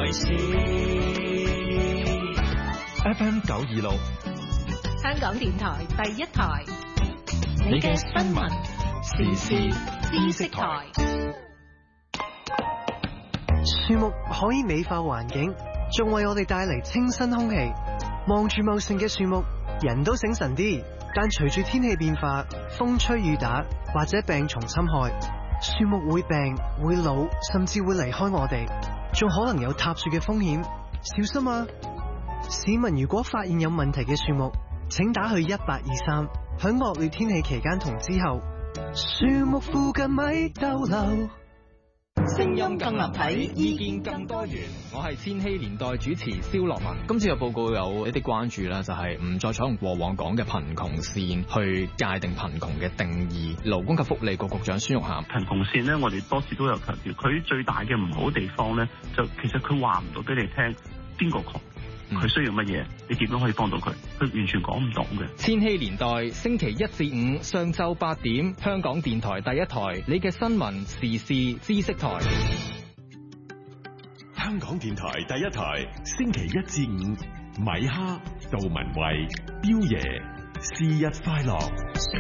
為事。 FM 926， 香港電台第一台， 你嘅新聞時事知識台。 樹木可以美化環境，仲為我哋帶嚟清新空氣。望住茂盛嘅樹木，人都醒神啲。但隨住天氣變化，風吹雨打或者病蟲侵害，樹木會病、會老，甚至會離開我哋，仲可能有塌樹嘅風險。小心啊！市民如果發現有問題嘅樹木，請打去1823。響惡劣天氣期間同之後，樹木附近咪逗留。 聲音更立體，意見更多元。 我係千禧年代主持蕭樂文。今次嘅報告有一啲關注啦，就係唔再採用過往講嘅貧窮線去界定貧窮嘅定義。勞工及福利局局長孫玉菡， 貧窮線呢，我哋多次都有強調，佢最大嘅唔好地方呢，就其實佢話唔到俾你聽邊個窮，佢需要乜嘢，你點樣可以幫到佢，佢完全講唔到嘅。 千禧年代星期1至5上晝8點，香港電台第一台，你嘅新聞時事知識台。 香港電台第一台，星期1至5，米哈、杜文慧、彪爺，是日快樂。